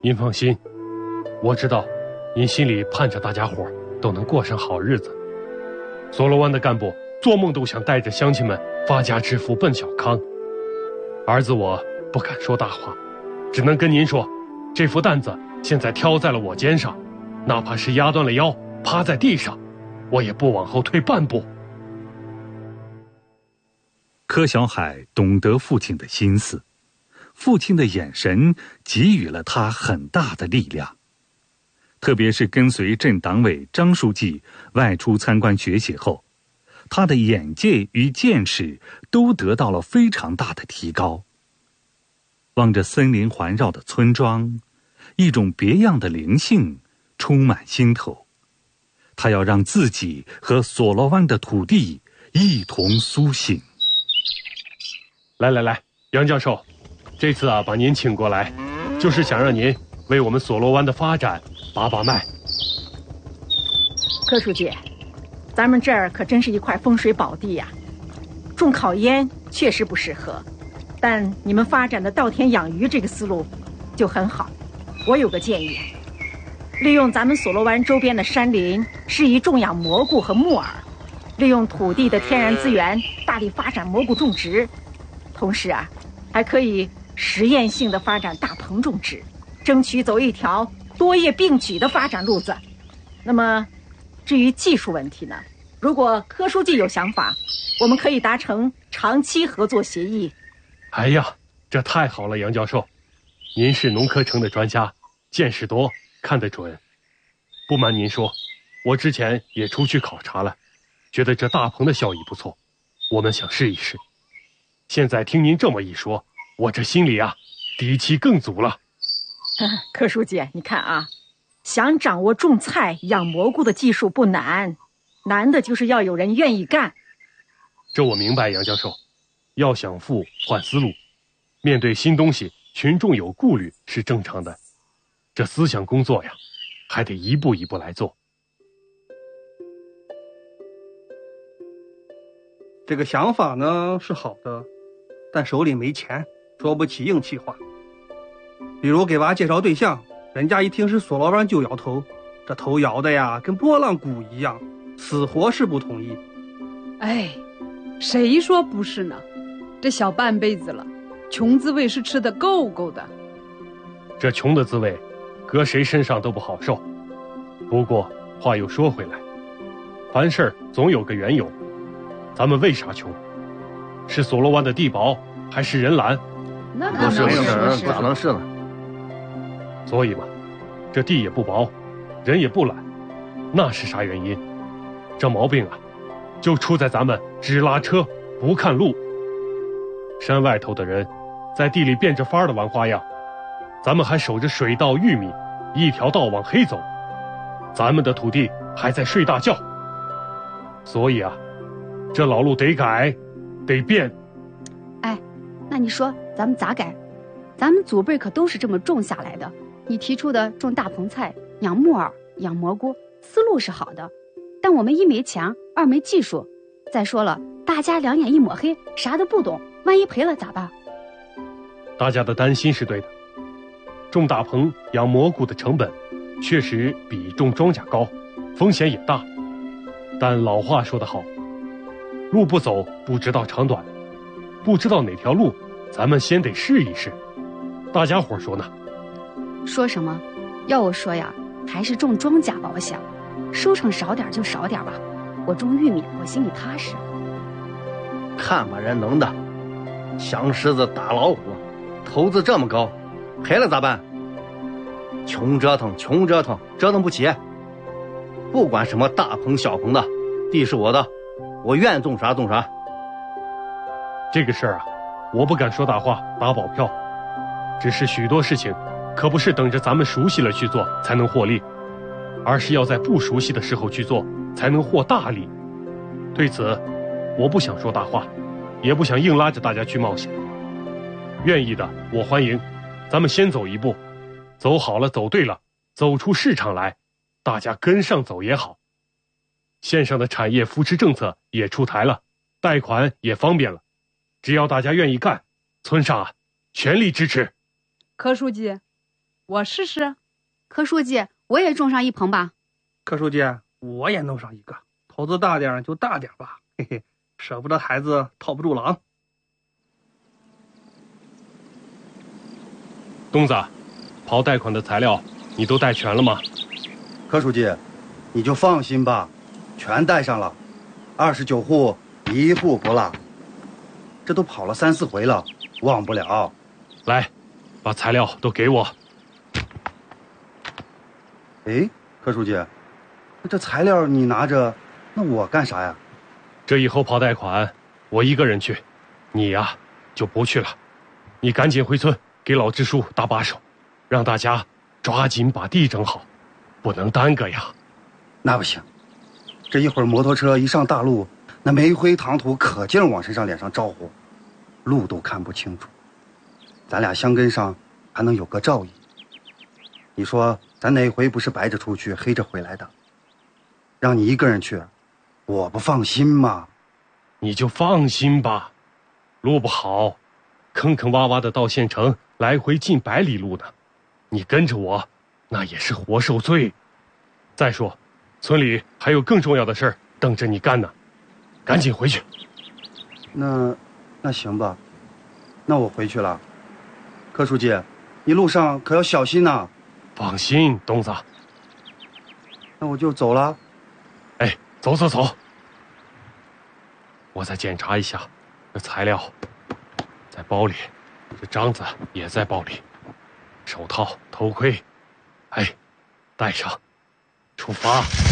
您放心，我知道您心里盼着大家伙都能过上好日子。索罗湾的干部做梦都想带着乡亲们发家致富奔小康。儿子我不敢说大话，只能跟您说，这副担子现在挑在了我肩上，哪怕是压断了腰趴在地上，我也不往后退半步。 柯小海懂得父亲的心思，父亲的眼神给予了他很大的力量。特别是跟随镇党委张书记外出参观学习后，他的眼界与见识都得到了非常大的提高。望着森林环绕的村庄，一种别样的灵性充满心头。他要让自己和索罗湾的土地一同苏醒。 来，杨教授，这次把您请过来，就是想让您为我们索罗湾的发展把把脉。 柯书记，咱们这儿可真是一块风水宝地呀，种烤烟确实不适合，但你们发展的稻田养鱼这个思路就很好。我有个建议，利用咱们索罗湾周边的山林，适宜种养蘑菇和木耳，利用土地的天然资源，大力发展蘑菇种植。同时还可以实验性的发展大棚种植，争取走一条多业并举的发展路子。那么至于技术问题呢，如果柯书记有想法，我们可以达成长期合作协议。 哎呀，这太好了，杨教授，您是农科城的专家，见识多，看得准。不瞒您说，我之前也出去考察了，觉得这大棚的效益不错，我们想试一试。现在听您这么一说，我这心里底气更足了。 柯书记，你看想掌握种菜养蘑菇的技术不难，难的就是要有人愿意干。 这我明白，杨教授，要想富换思路，面对新东西群众有顾虑是正常的，这思想工作还得一步一步来做。 这个想法呢是好的，但手里没钱，说不起硬气话。比如给娃介绍对象，人家一听是索罗湾就摇头，这头摇的跟拨浪鼓一样，死活是不同意。 哎，谁说不是呢？这小半辈子了，穷滋味是吃得够够的。 这穷的滋味搁谁身上都不好受。不过话又说回来，凡事总有个缘由，咱们为啥穷？是索罗湾的地薄，还是人懒？ 那不是，咋能是呢？ 所以嘛，这地也不薄，人也不懒，那是啥原因？这毛病就出在咱们只拉车不看路。山外头的人在地里变着法儿的玩花样，咱们还守着水稻玉米一条道往黑走，咱们的土地还在睡大觉。所以这老路得改，得变。 哎，那你说咱们咋改？咱们祖辈可都是这么种下来的。你提出的种大棚菜、养木耳、养蘑菇，思路是好的，但我们一没钱，二没技术。再说了，大家两眼一抹黑，啥都不懂，万一赔了咋办？ 大家的担心是对的，种大棚养蘑菇的成本确实比种庄稼高，风险也大。但老话说得好，路不走不知道长短，不知道哪条路，咱们先得试一试。大家伙说呢？ 说什么？要我说呀，还是种庄稼保险，收成少点就少点吧。我种玉米，我心里踏实。 看把人能的，想狮子打老虎，投资这么高，赔了咋办？穷折腾，折腾不起。不管什么大棚小棚的，地是我的，我愿种啥种啥。 这个事儿我不敢说大话打保票，只是许多事情可不是等着咱们熟悉了去做才能获利，而是要在不熟悉的时候去做才能获大利。对此我不想说大话，也不想硬拉着大家去冒险。愿意的我欢迎，咱们先走一步，走好了走对了，走出市场来，大家跟上走也好。线上的产业扶持政策也出台了，贷款也方便了，只要大家愿意干，村上全力支持。 柯书记， 我试试。 柯书记，我也种上一棚吧。 柯书记，我也弄上一个，投资大点就大点吧，嘿嘿，舍不得孩子套不住狼。 东子，跑贷款的材料你都带全了吗？ 柯书记，你就放心吧，全带上了，29户一户不落。这都跑了3、4回了，忘不了。 来，把材料都给我。 哎，柯书记，这材料你拿着，那我干啥呀？ 这以后跑贷款我一个人去，你呀就不去了。你赶紧回村给老支书搭把手，让大家抓紧把地整好，不能耽搁呀。 那不行，这一会儿摩托车一上大路，那煤灰糖土可劲儿往身上脸上招呼，路都看不清楚。咱俩相跟上还能有个照应。你说咱哪回不是白着出去黑着回来的？让你一个人去，我不放心嘛。 你就放心吧，路不好，坑坑洼洼的到县城来回近100里路呢，你跟着我那也是活受罪。再说村里还有更重要的事儿等着你干呢，赶紧回去。 那行吧，那我回去了。柯书记，你路上可要小心呐。 放心，东子。 那我就走了。 哎，走。我再检查一下，这材料在包里，这章子也在包里，手套、头盔，哎，戴上，出发。